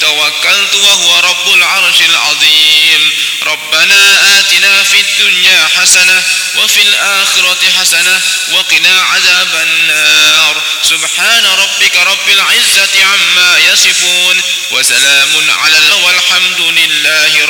توكلت وهو رب العرش العظيم. ربنا آتنا في الدنيا حسنة وفي الآخرة حسنة وقنا عذاب النار. سبحان ربك رب العزة عما يصفون وسلام على والحمد لله